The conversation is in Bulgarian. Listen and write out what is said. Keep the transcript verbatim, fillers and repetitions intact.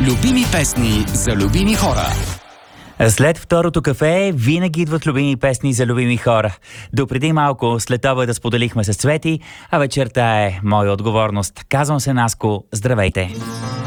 Любими песни за любими хора. След второто кафе винаги идват любими песни за любими хора. Допреди малко след това да споделихме с Цвети, а вечерта е моя отговорност. Казвам се Наско, здравейте!